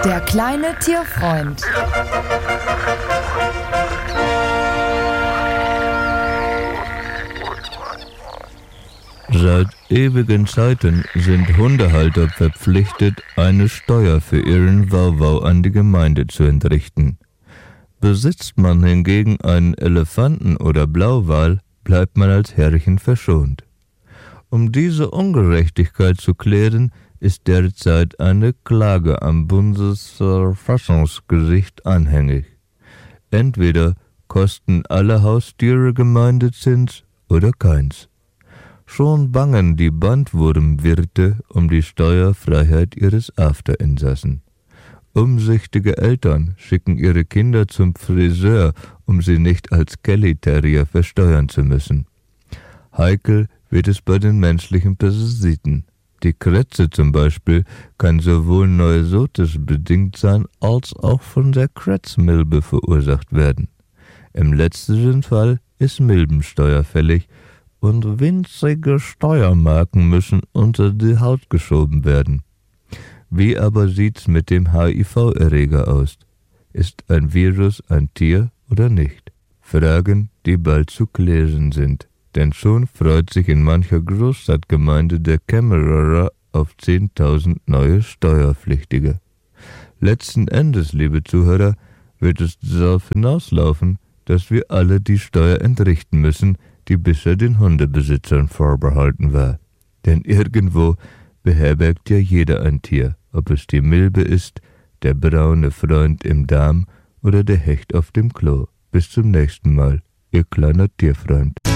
Der kleine Tierfreund. Seit ewigen Zeiten sind Hundehalter verpflichtet, eine Steuer für ihren Wauwau an die Gemeinde zu entrichten. Besitzt man hingegen einen Elefanten oder Blauwal, bleibt man als Herrchen verschont. Um diese Ungerechtigkeit zu klären, ist derzeit eine Klage am Bundesverfassungsgericht anhängig. Entweder kosten alle Haustiere Gemeindezins oder keins. Schon bangen die Bandwurmwirte um die Steuerfreiheit ihres Afterinsassen. Umsichtige Eltern schicken ihre Kinder zum Friseur, um sie nicht als Kelly-Terrier versteuern zu müssen. Heikel wird es bei den menschlichen Parasiten. Die Krätze zum Beispiel kann sowohl neurotisch bedingt sein, als auch von der Krätzmilbe verursacht werden. Im letzteren Fall ist Milbensteuer fällig und winzige Steuermarken müssen unter die Haut geschoben werden. Wie aber sieht's mit dem HIV-Erreger aus? Ist ein Virus ein Tier oder nicht? Fragen, die bald zu klären sind. Denn schon freut sich in mancher Großstadtgemeinde der Kämmerer auf 10.000 neue Steuerpflichtige. Letzten Endes, liebe Zuhörer, wird es darauf hinauslaufen, dass wir alle die Steuer entrichten müssen, die bisher den Hundebesitzern vorbehalten war. Denn irgendwo beherbergt ja jeder ein Tier, ob es die Milbe ist, der braune Freund im Darm oder der Hecht auf dem Klo. Bis zum nächsten Mal, Ihr kleiner Tierfreund.